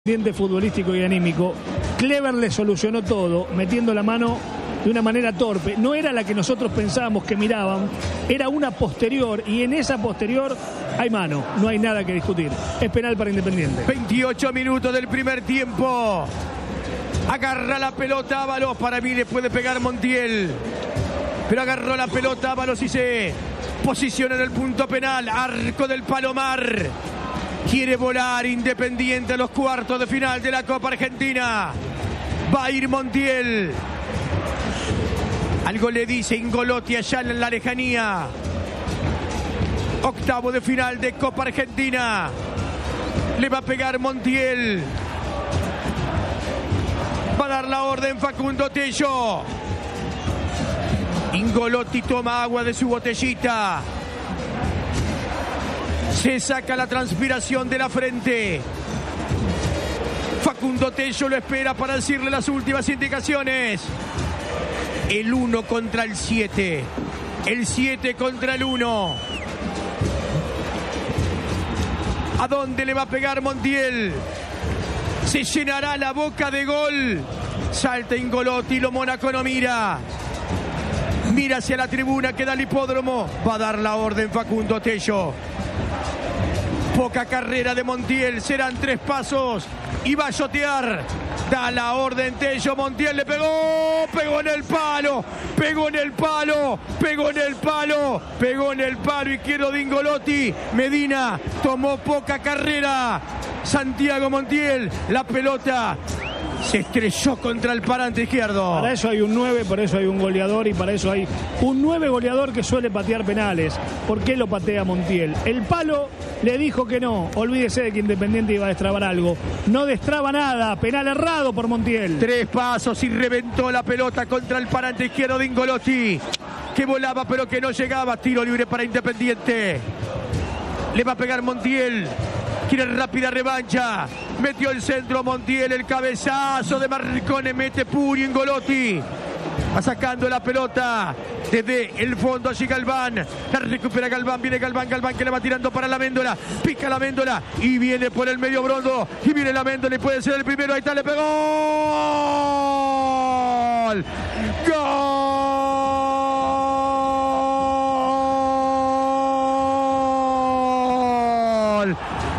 Diente futbolístico y anímico. Clever le solucionó todo, metiendo la mano de una manera torpe. No era la que nosotros pensábamos que miraban, era una posterior, y en esa posterior hay mano, no hay nada que discutir. Es penal para Independiente. 28 minutos del primer tiempo. Agarra la pelota Ábalos, para mí le puede pegar Montiel, pero agarró la pelota Ábalos y se posiciona en el punto penal, arco del Palomar. Quiere volar Independiente a los cuartos de final de la Copa Argentina. Va a ir Montiel. Algo le dice Ingolotti allá en la lejanía. Octavo de final de Copa Argentina. Le va a pegar Montiel. Va a dar la orden Facundo Tello. Ingolotti toma agua de su botellita. Se saca la transpiración de la frente. Facundo Tello lo espera para decirle las últimas indicaciones. El 1 contra el 7. El 7 contra el 1. ¿A dónde le va a pegar Montiel? Se llenará la boca de gol. Salta Ingolotti, lo Mónaco no mira. Mira hacia la tribuna que da el hipódromo. Va a dar la orden Facundo Tello. Poca carrera de Montiel, serán 3 pasos y va a shotear. Da la orden Tello, Montiel le pegó, pegó en el palo, pegó en el palo, pegó en el palo, pegó en el palo izquierdo de Ingolotti. Medina tomó poca carrera. Santiago Montiel, la pelota se estrelló contra el parante izquierdo. Para eso hay un 9, por eso hay un goleador y para eso hay un 9 goleador que suele patear penales. ¿Por qué lo patea Montiel? El palo le dijo que no. Olvídese de que Independiente iba a destrabar algo. No destraba nada. Penal errado por Montiel. 3 pasos y reventó la pelota contra el parante izquierdo de Ingolotti, que volaba pero que no llegaba. Tiro libre para Independiente. Le va a pegar Montiel. Quiere rápida revancha. Metió el centro Montiel, el cabezazo de Marcone, mete Puri Ingolotti. Va sacando la pelota desde el fondo allí Galván. La recupera Galván, viene Galván que le va tirando para la Méndola. Pica la Méndola y viene por el medio Brondo. Y viene la Méndola y puede ser el primero. Ahí está, le pegó. ¡Gol! ¡Gol!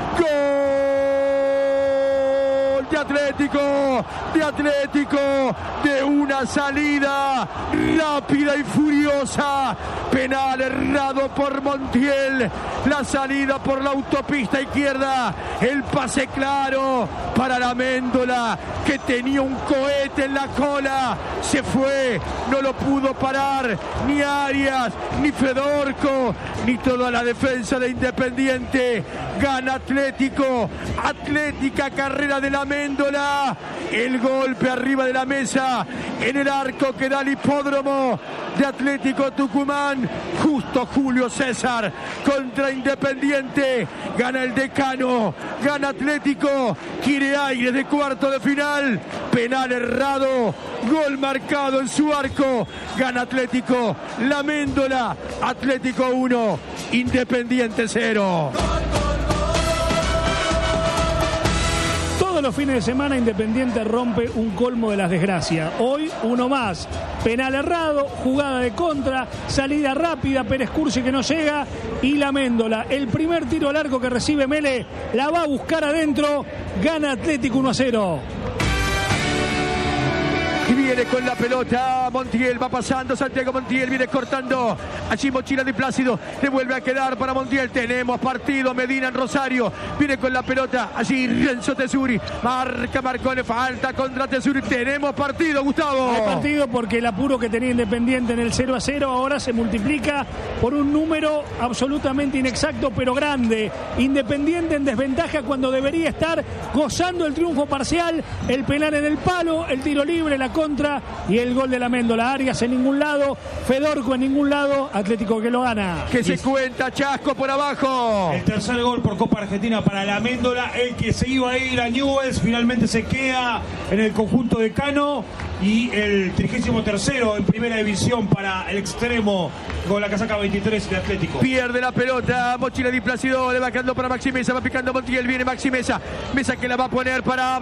De Atlético, de una salida rápida y furiosa. Penal errado por Montiel. La salida por la autopista izquierda. El pase claro para la Méndola, que tenía un cohete en la cola. Se fue, no lo pudo parar ni Arias, ni Fedorco, ni toda la defensa de Independiente. Gana Atlético. Atlética carrera de la Méndola. El golpe arriba de la mesa en el arco que da el hipódromo de Atlético Tucumán. Justo Julio César contra Independiente. Gana el Decano, gana Atlético. Quiere aire de cuarto de final. Penal errado, gol marcado en su arco. Gana Atlético. La Méndola. Atlético 1, Independiente 0. Todos los fines de semana Independiente rompe un colmo de las desgracias. Hoy uno más. Penal errado, jugada de contra, salida rápida, Pérez Cursi que no llega y la Méndola. El primer tiro al arco que recibe Mele, la va a buscar adentro. Gana Atlético 1-0. Y viene con la pelota Montiel, va pasando Santiago Montiel, viene cortando allí Mochila de Plácido, le vuelve a quedar para Montiel. Tenemos partido, Medina en Rosario, viene con la pelota allí Renzo Tesuri, marca Marcone, falta contra Tesuri. Tenemos partido, Gustavo. Hay partido porque el apuro que tenía Independiente en el 0-0 ahora se multiplica por un número absolutamente inexacto pero grande. Independiente en desventaja cuando debería estar gozando el triunfo parcial. El penal en el palo, el tiro libre, la contra y el gol de la Méndola. Arias en ningún lado, Fedorco en ningún lado. Atlético que lo gana. Que se cuenta Chasco por abajo. El tercer gol por Copa Argentina para la Méndola. El que se iba a ir a Newell's finalmente se queda en el conjunto de Cano. y el 33º en primera división para el extremo con la casaca 23 de Atlético. Pierde la pelota, Mochila Di Plácido, le va quedando para Maxi Mesa, va picando Montiel, viene Maxi Mesa, Mesa que la va a poner para